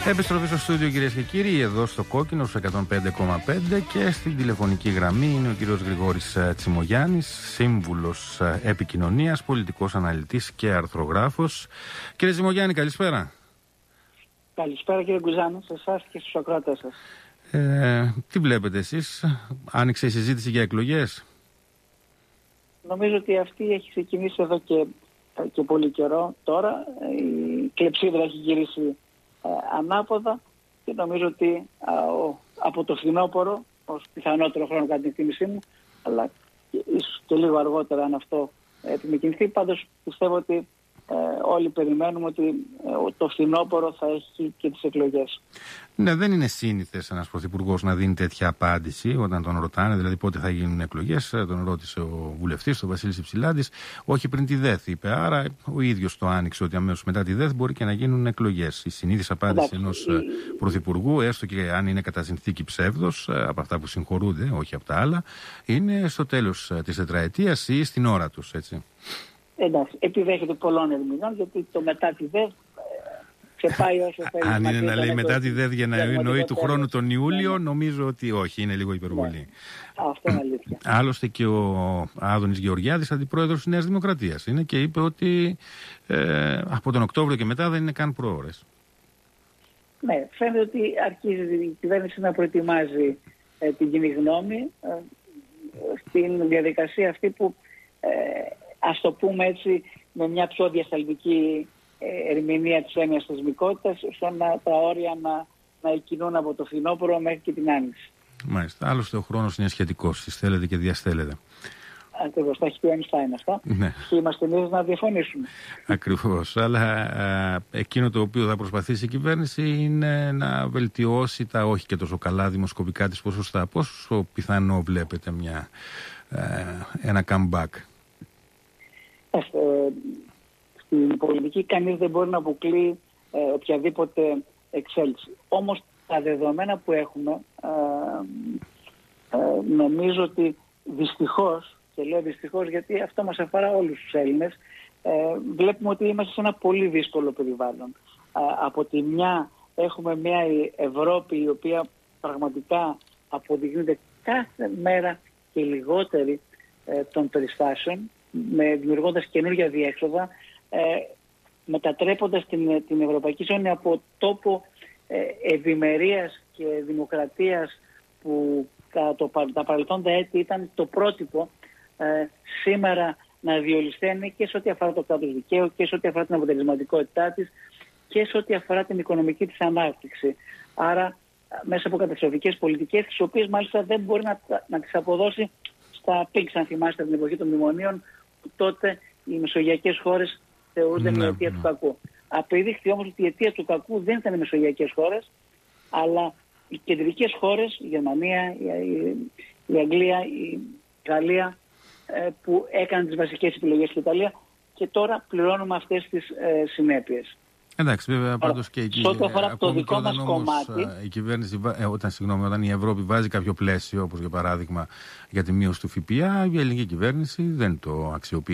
Επιστροφή στο στούντιο, κυρίες και κύριοι, εδώ στο Κόκκινο, στους 105,5 και στην τηλεφωνική γραμμή είναι ο κύριος Γρηγόρης Τσιμογιάννης, σύμβουλος επικοινωνίας, πολιτικός αναλυτής και αρθρογράφος. Κύριε Τσιμογιάννη, καλησπέρα. Καλησπέρα κύριε Γκουζάνη, σε εσάς και στους ακροατές σας. Τι βλέπετε εσείς, άνοιξε η συζήτηση για εκλογές? Νομίζω ότι αυτή έχει ξεκινήσει εδώ και πολύ καιρό τώρα. Η κλεψίδρα έχει γυρίσει ανάποδα και νομίζω ότι από το φθινόπωρο, ως πιθανότερο χρόνο κατά την εκτίμησή μου, αλλά ίσως και λίγο αργότερα αν αυτό επιμηκυνθεί, πάντως πιστεύω ότι όλοι περιμένουμε ότι το φθινόπωρο θα έχει και τις εκλογές. Ναι, δεν είναι σύνηθες ένας πρωθυπουργός να δίνει τέτοια απάντηση όταν τον ρωτάνε, δηλαδή πότε θα γίνουν εκλογές. Τον ρώτησε ο βουλευτής, ο Βασίλης Υψηλάντης, όχι πριν τη ΔΕΘ, είπε. Άρα ο ίδιος το άνοιξε ότι αμέσως μετά τη ΔΕΘ μπορεί και να γίνουν εκλογές. Η συνήθις απάντηση ενός πρωθυπουργού, έστω και αν είναι κατά συνθήκη ψεύδος, από αυτά που συγχωρούνται, όχι από τα άλλα, είναι στο τέλος της τετραετίας ή στην ώρα τους, έτσι. Εντάξει, επιδέχεται πολλών ερμηνών, γιατί το μετά τη ΔΕΘ ξεπάει όσο θέλει. Αν είναι να λέει μετά τη ΔΕΘ για να εννοεί του χρόνου τον Ιούλιο, νομίζω ότι όχι, είναι λίγο υπερβολή. Ναι. Αυτό είναι αλήθεια. Άλλωστε και ο Άδωνης Γεωργιάδης, αντιπρόεδρος της Νέας Δημοκρατίας, είναι και είπε ότι από τον Οκτώβριο και μετά δεν είναι καν προώρες. Ναι, φαίνεται ότι αρχίζει η κυβέρνηση να προετοιμάζει την κοινή γνώμη στην διαδικασία αυτή που ας το πούμε έτσι με μια πιο διασταλτική ερμηνεία της έννοιας θεσμικότητας, ώστε τα όρια να εκκινούν από το φθινόπωρο μέχρι και την άνοιξη. Μάλιστα. Άλλωστε ο χρόνος είναι σχετικός, συστέλλεται και διαστέλλεται. Ακριβώς, τα έχει πει ο Αϊνστάιν αυτά. Ναι. Και είμαστε εμείς να διαφωνήσουμε. Ακριβώς. Αλλά εκείνο το οποίο θα προσπαθήσει η κυβέρνηση είναι να βελτιώσει τα όχι και τόσο καλά δημοσκοπικά της ποσοστά. Πόσο πιθανό βλέπετε ένα comeback? Στην πολιτική κανείς δεν μπορεί να αποκλεί οποιαδήποτε εξέλιξη. Όμως τα δεδομένα που έχουμε νομίζω ότι δυστυχώς, και λέω δυστυχώς γιατί αυτό μας αφορά όλους τους Έλληνες, βλέπουμε ότι είμαστε σε ένα πολύ δύσκολο περιβάλλον. Από τη μια έχουμε μια Ευρώπη η οποία πραγματικά αποδεικνύεται κάθε μέρα και λιγότερη των περιστάσεων, δημιουργώντας καινούργια διέξοδα, μετατρέποντας την Ευρωπαϊκή Ζώνη από τόπο ευημερίας και δημοκρατίας που τα παρελθόντα έτη ήταν το πρότυπο, σήμερα να διολυσθένει και σε ό,τι αφορά το κράτος δικαίου και σε ό,τι αφορά την αποτελεσματικότητά της και σε ό,τι αφορά την οικονομική της ανάπτυξη. Άρα μέσα από καταστροφικές πολιτικές, τις οποίες μάλιστα δεν μπορεί να τις αποδώσει στα πίξ, αν θυμάστε την εποχή των μνημονίων, που τότε οι μεσογειακές χώρες θεωρούνταν η αιτία του κακού. Απεδείχθη όμως ότι η αιτία του κακού δεν ήταν οι μεσογειακές χώρες, αλλά οι κεντρικές χώρες, η Γερμανία, η Αγγλία, η Γαλλία, που έκαναν τις βασικές επιλογές στην Ιταλία και τώρα πληρώνουμε αυτές τις συνέπειες. Εντάξει, βέβαια, πάντως και εκεί. Ό,τι αφορά το δικό μας κομμάτι. Η κυβέρνηση, όταν η Ευρώπη βάζει κάποιο πλαίσιο, όπως για παράδειγμα για τη μείωση του ΦΠΑ, η ελληνική κυβέρνηση δεν το αξιοποιεί.